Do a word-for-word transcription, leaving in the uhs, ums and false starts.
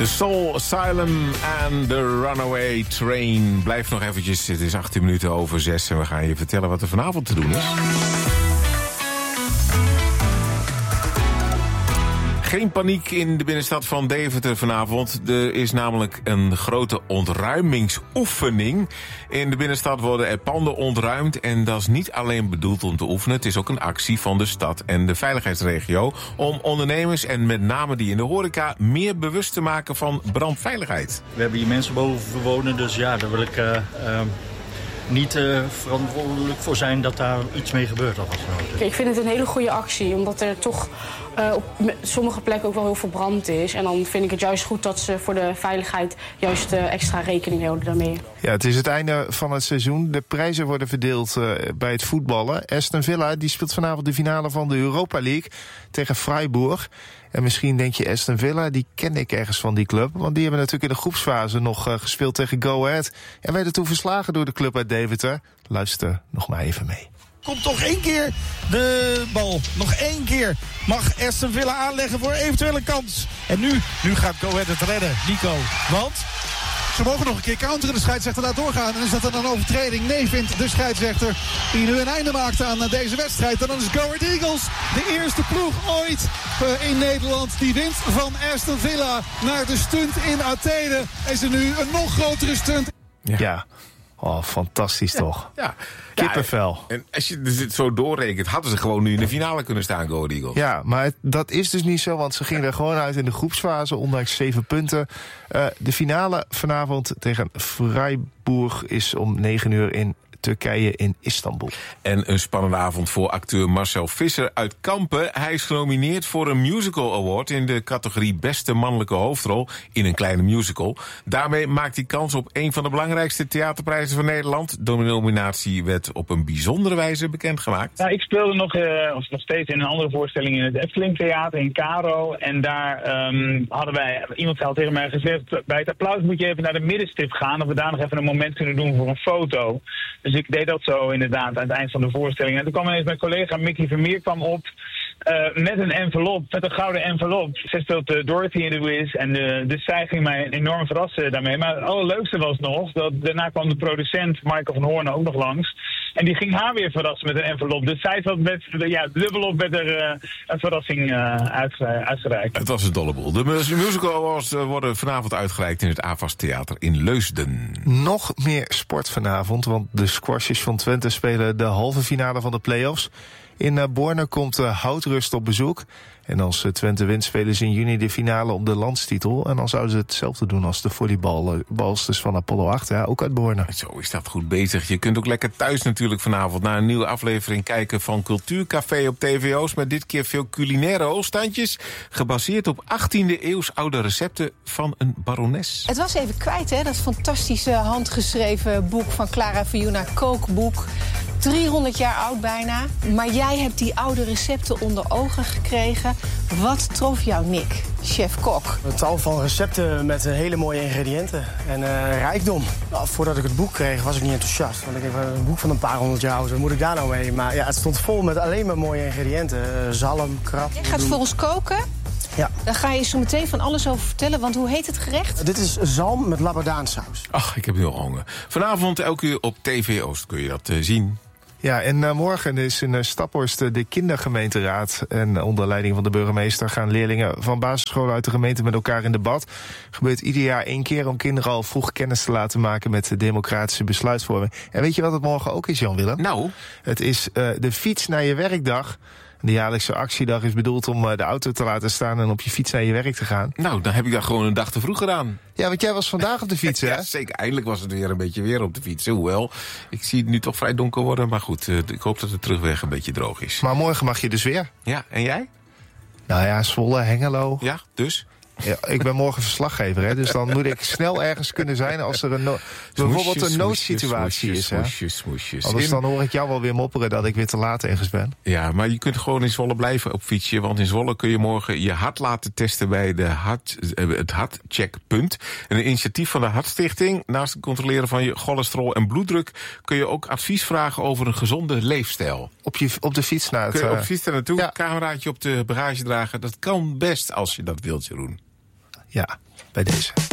The Soul Asylum en The Runaway Train. Blijf nog eventjes, het is achttien minuten over zes en we gaan je vertellen wat er vanavond te doen is. Geen paniek in de binnenstad van Deventer vanavond. Er is namelijk een grote ontruimingsoefening. In de binnenstad worden er panden ontruimd. En dat is niet alleen bedoeld om te oefenen. Het is ook een actie van de stad en de veiligheidsregio om ondernemers en met name die in de horeca meer bewust te maken van brandveiligheid. We hebben hier mensen boven wonen, dus ja, daar wil ik uh, uh, niet uh, verantwoordelijk voor zijn dat daar iets mee gebeurt. Kijk, ik vind het een hele goede actie, omdat er toch uh, op sommige plekken ook wel heel veel brand is. En dan vind ik het juist goed dat ze voor de veiligheid juist uh, extra rekening houden daarmee. Ja, het is het einde van het seizoen. De prijzen worden verdeeld uh, bij het voetballen. Aston Villa die speelt vanavond de finale van de Europa League tegen Freiburg. En misschien denk je, Aston Villa, die ken ik ergens van die club. Want die hebben natuurlijk in de groepsfase nog uh, gespeeld tegen Go Ahead. En werden toen verslagen door de club uit Deventer. Luister nog maar even mee. Komt toch één keer de bal. Nog één keer mag Aston Villa aanleggen voor eventuele kans. En nu, nu gaat Go Ahead het redden, Nico. Want ze mogen nog een keer counteren. De scheidsrechter laat doorgaan. En is dat dan een overtreding? Nee, vindt de scheidsrechter. Die nu een einde maakt aan deze wedstrijd. En dan is Go Ahead Eagles de eerste ploeg ooit in Nederland die wint van Aston Villa naar de stunt in Athene. Is er nu een nog grotere stunt. Ja. ja. Oh, fantastisch toch? Ja. ja. Kippenvel. Ja, en als je dit zo doorrekent, hadden ze gewoon nu in de finale kunnen staan, Go Ahead Eagles. Ja, maar het, dat is dus niet zo, want ze gingen er gewoon uit in de groepsfase, ondanks zeven punten. Uh, de finale vanavond tegen Freiburg is om negen uur in Turkije in Istanbul. En een spannende avond voor acteur Marcel Visser uit Kampen. Hij is genomineerd voor een musical award in de categorie beste mannelijke hoofdrol in een kleine musical. Daarmee maakt hij kans op een van de belangrijkste theaterprijzen van Nederland. De nominatie werd op een bijzondere wijze bekendgemaakt. Nou, ik speelde nog, uh, of nog steeds in een andere voorstelling in het Efteling Theater in Karo. En daar um, hadden wij, iemand had tegen mij gezegd, bij het applaus moet je even naar de middenstip gaan, of we daar nog even een moment kunnen doen voor een foto. Dus ik deed dat zo inderdaad aan het eind van de voorstelling. En toen kwam ineens mijn collega Mickey Vermeer kwam op uh, met een envelop, met een gouden envelop. Zij speelt uh, Dorothy in The Wiz en uh, dus zij ging mij enorm verrassen daarmee. Maar het allerleukste was nog, dat daarna kwam de producent Michael van Hoorn ook nog langs. En die ging haar weer verrassen met een envelop. Dus zij zat met, ja, dubbelop met er uh, een verrassing uh, uitge- uitgereikt. Het was een dolle boel. De musical awards worden vanavond uitgereikt in het A V A S Theater in Leusden. Nog meer sport vanavond, want de squashers van Twente spelen de halve finale van de play-offs. In uh, Borne komt uh, Houtrust op bezoek. En als uh, Twente wint, spelen ze in juni de finale om de landstitel. En dan zouden ze hetzelfde doen als de volleybalsters van Apollo acht. Ja, ook uit Borne. Zo is dat goed bezig. Je kunt ook lekker thuis natuurlijk vanavond naar een nieuwe aflevering kijken van Cultuurcafé op T V O's. Met dit keer veel culinaire hoogstandjes. Gebaseerd op achttiende eeuws oude recepten van een barones. Het was even kwijt, hè? Dat fantastische handgeschreven boek van Clara Fiuna, kookboek. driehonderd jaar oud bijna. Maar jij hebt die oude recepten onder ogen gekregen. Wat trof jou, Nick, chef-kok? Een tal van recepten met hele mooie ingrediënten en uh, rijkdom. Nou, voordat ik het boek kreeg was ik niet enthousiast. Want ik heb een boek van een paar honderd jaar oud, wat moet ik daar nou mee? Maar ja, het stond vol met alleen maar mooie ingrediënten. Uh, zalm, krab. Jij gaat voor ons koken? Ja. Daar ga je zo meteen van alles over vertellen, want hoe heet het gerecht? Uh, dit is zalm met labadaansaus. Ach, ik heb heel honger. Vanavond elke uur op T V Oost kun je dat uh, zien. Ja, en uh, morgen is in uh, Staphorst uh, de kindergemeenteraad. En uh, onder leiding van de burgemeester gaan leerlingen van basisscholen uit de gemeente met elkaar in debat. Gebeurt ieder jaar één keer om kinderen al vroeg kennis te laten maken met de democratische besluitvorming. En weet je wat het morgen ook is, Jan-Willem? Nou? Het is uh, de fiets naar je werkdag. De jaarlijkse actiedag is bedoeld om uh, de auto te laten staan en op je fiets naar je werk te gaan. Nou, dan heb ik dat gewoon een dag te vroeg gedaan. Ja, want jij was vandaag op de fiets, hè? Ja, zeker. Eindelijk was het weer een beetje weer op de fiets. Hoewel, ik zie het nu toch vrij donker worden. Maar goed, uh, ik hoop dat de terugweg een beetje droog is. Maar morgen mag je dus weer. Ja, en jij? Nou ja, Zwolle, Hengelo. Ja, dus? Ja, ik ben morgen verslaggever, hè, dus dan moet ik snel ergens kunnen zijn als er een no- bijvoorbeeld een noodsituatie is. Hè? Smoesjes, smoesjes. Anders dan hoor ik jou wel weer mopperen dat ik weer te laat ergens ben. Ja, maar je kunt gewoon in Zwolle blijven op fietsje. Want in Zwolle kun je morgen je hart laten testen bij de hart, het hartcheckpunt. Een initiatief van de Hartstichting. Naast het controleren van je cholesterol en bloeddruk kun je ook advies vragen over een gezonde leefstijl. Op, je, op de fiets naar het... Kun je op de uh, fiets daar naartoe, ja. cameraatje op de bagage dragen. Dat kan best als je dat wilt, Jeroen. Ja. bij deze.